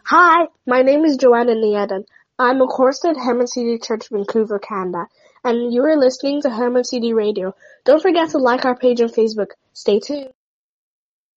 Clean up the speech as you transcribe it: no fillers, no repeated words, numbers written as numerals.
Hi, my name is Joanna Nieden. I'm a chorister at Hermon CD Church, Vancouver, Canada, and you are listening to Hermon CD Radio. Don't forget to like our page on Facebook. Stay tuned.